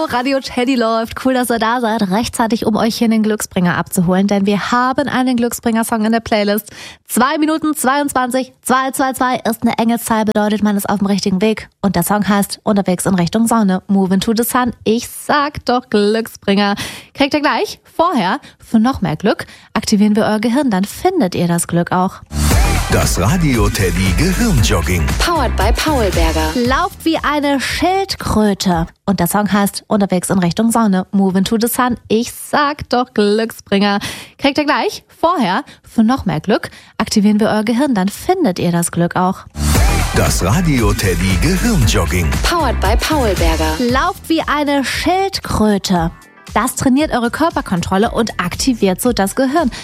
Hallo, Radio Teddy läuft. Cool, dass ihr da seid. Rechtzeitig, um euch hier den Glücksbringer abzuholen, denn wir haben einen Glücksbringer-Song in der Playlist. 2 Minuten 22, 222 ist eine Engelszahl, bedeutet, man ist auf dem richtigen Weg. Und der Song heißt Unterwegs in Richtung Sonne, Moving to the Sun. Ich sag doch Glücksbringer. Kriegt ihr gleich. Vorher, für noch mehr Glück, aktivieren wir euer Gehirn, dann findet ihr das Glück auch. Das Radio Teddy Gehirnjogging. Powered by Paulberger. Lauft wie eine Schildkröte. Und der Song heißt Unterwegs in Richtung Sonne, Moving to the Sun. Ich sag doch Glücksbringer. Kriegt ihr gleich. Vorher, für noch mehr Glück, aktivieren wir euer Gehirn, dann findet ihr das Glück auch. Das Radio Teddy Gehirnjogging. Powered by Paulberger. Lauft wie eine Schildkröte. Das trainiert eure Körperkontrolle und aktiviert so das Gehirn.